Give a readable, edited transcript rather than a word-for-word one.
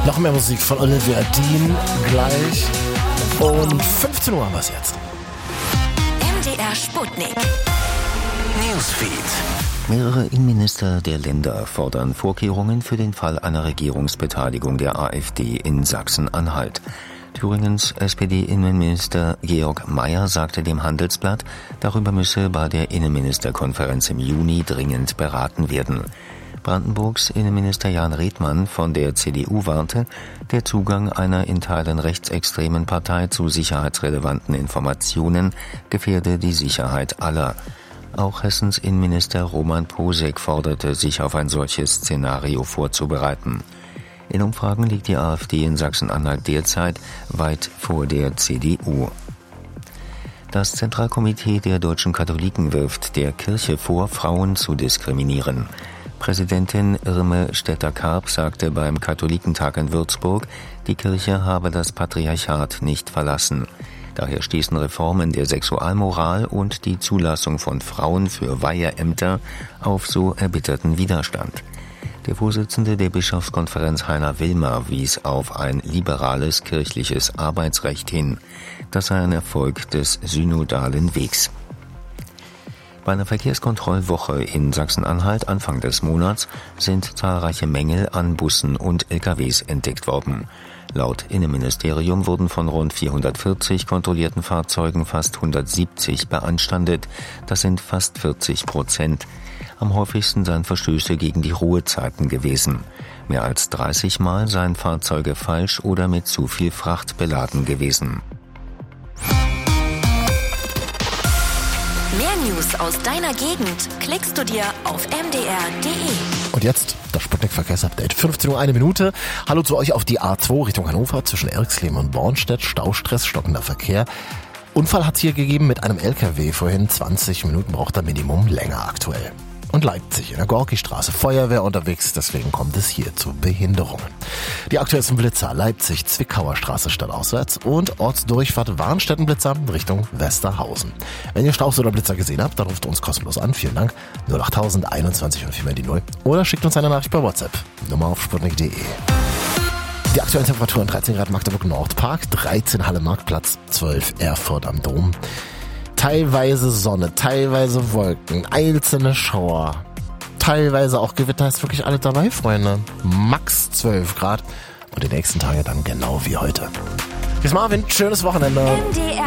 Noch mehr Musik von Olivia Dean gleich. Und 15 Uhr haben wir es jetzt. MDR Sputnik. Newsfeed. Mehrere Innenminister der Länder fordern Vorkehrungen für den Fall einer Regierungsbeteiligung der AfD in Sachsen-Anhalt. Thüringens SPD-Innenminister Georg Mayer sagte dem Handelsblatt, darüber müsse bei der Innenministerkonferenz im Juni dringend beraten werden. Brandenburgs Innenminister Jan Redmann von der CDU warnte, der Zugang einer in Teilen rechtsextremen Partei zu sicherheitsrelevanten Informationen gefährde die Sicherheit aller. Auch Hessens Innenminister Roman Posek forderte, sich auf ein solches Szenario vorzubereiten. In Umfragen liegt die AfD in Sachsen-Anhalt derzeit weit vor der CDU. Das Zentralkomitee der deutschen Katholiken wirft der Kirche vor, Frauen zu diskriminieren. Präsidentin Irme Stetter-Karp sagte beim Katholikentag in Würzburg, die Kirche habe das Patriarchat nicht verlassen. Daher stießen Reformen der Sexualmoral und die Zulassung von Frauen für Weiheämter auf so erbitterten Widerstand. Der Vorsitzende der Bischofskonferenz Heiner Wilmer wies auf ein liberales kirchliches Arbeitsrecht hin. Das sei ein Erfolg des synodalen Wegs. Bei einer Verkehrskontrollwoche in Sachsen-Anhalt Anfang des Monats sind zahlreiche Mängel an Bussen und LKWs entdeckt worden. Laut Innenministerium wurden von rund 440 kontrollierten Fahrzeugen fast 170 beanstandet. Das sind fast 40%. Am häufigsten seien Verstöße gegen die Ruhezeiten gewesen. Mehr als 30 Mal seien Fahrzeuge falsch oder mit zu viel Fracht beladen gewesen. Mehr News aus deiner Gegend klickst du dir auf mdr.de. Und jetzt das Sputnik-Verkehrsupdate. 15 Uhr, 1 Minute. Hallo zu euch auf die A2 Richtung Hannover zwischen Erxleben und Bornstedt. Staustress, stockender Verkehr. Unfall hat es hier gegeben mit einem LKW vorhin. 20 Minuten braucht er Minimum länger aktuell. Und Leipzig in der Gorki-Straße. Feuerwehr unterwegs, deswegen kommt es hier zu Behinderungen. Die aktuellsten Blitzer: Leipzig, Zwickauer Straße stadtauswärts und Ortsdurchfahrt Warnstätten-Blitzer Richtung Westerhausen. Wenn ihr Staus oder Blitzer gesehen habt, dann ruft uns kostenlos an. Vielen Dank. 08000 21 und 4 die 0. Oder schickt uns eine Nachricht bei WhatsApp. Nummer auf sputnik.de. Die aktuellen Temperaturen: 13 Grad Magdeburg Nordpark, 13 Halle Marktplatz, 12 Erfurt am Dom. Teilweise Sonne, teilweise Wolken, einzelne Schauer, teilweise auch Gewitter, ist wirklich alles dabei, Freunde. Max 12 Grad und die nächsten Tage dann genau wie heute. Bis Marvin, schönes Wochenende. MDR